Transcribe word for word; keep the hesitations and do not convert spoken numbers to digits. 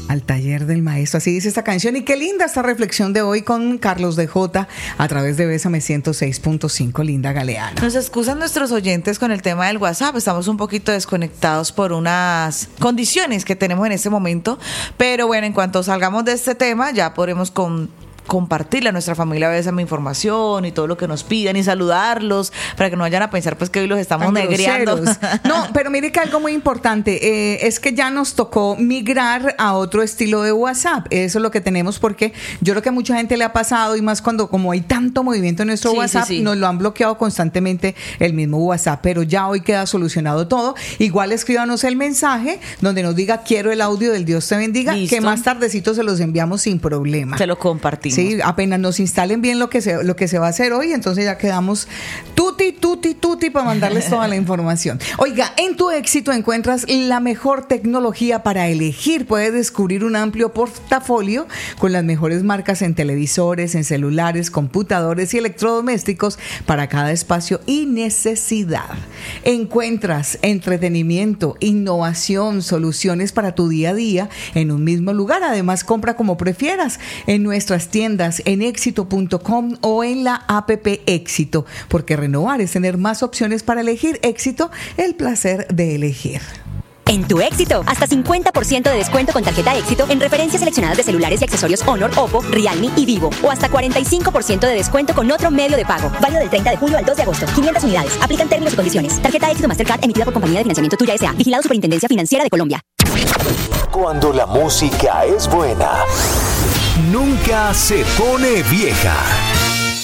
Al taller del maestro, así dice esta canción. Y qué linda esta reflexión de hoy con Carlos de J a través de Bésame ciento seis punto cinco, Linda Galeano. Nos excusan nuestros oyentes con el tema del WhatsApp, estamos un poquito desconectados por unas condiciones que tenemos en este momento, pero bueno, en cuanto salgamos de este tema ya podremos con compartirle a nuestra familia a veces mi información y todo lo que nos pidan y saludarlos para que no vayan a pensar pues que hoy los estamos negreando. No, pero mire que algo muy importante eh, es que ya nos tocó migrar a otro estilo de WhatsApp. Eso es lo que tenemos, porque yo creo que a mucha gente le ha pasado, y más cuando como hay tanto movimiento en nuestro sí, WhatsApp, sí, sí. nos lo han bloqueado constantemente el mismo WhatsApp, pero ya hoy queda solucionado todo. Igual escríbanos el mensaje donde nos diga quiero el audio del Dios te bendiga. Listo. Que más tardecito se los enviamos sin problema. Se lo compartimos. Sí, apenas nos instalen bien lo que se, lo que se va a hacer hoy, entonces ya quedamos tuti, tuti, tuti para mandarles toda la información. Oiga, en Tu Éxito encuentras la mejor tecnología para elegir. Puedes descubrir un amplio portafolio con las mejores marcas en televisores, en celulares, computadores y electrodomésticos para cada espacio y necesidad. Encuentras entretenimiento, innovación, soluciones para tu día a día en un mismo lugar. Además, compra como prefieras en nuestras tiendas, en éxito punto com o en la app Éxito, porque renovar es tener más opciones para elegir. Éxito, el placer de elegir. En Tu Éxito, hasta cincuenta por ciento de descuento con tarjeta Éxito en referencias seleccionadas de celulares y accesorios Honor, Oppo, Realme y Vivo. O hasta cuarenta y cinco por ciento de descuento con otro medio de pago. Válido del treinta de julio al dos de agosto. quinientas unidades. Aplican términos y condiciones. Tarjeta Éxito Mastercard emitida por Compañía de Financiamiento Tuya S A. Vigilado Superintendencia Financiera de Colombia. Cuando la música es buena, nunca se pone vieja.